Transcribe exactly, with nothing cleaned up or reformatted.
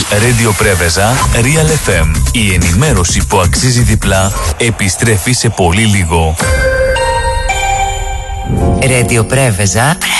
Radio Preveza, Real εφ εμ. Η ενημέρωση που αξίζει διπλά επιστρέφει σε πολύ λίγο. Radio Preveza.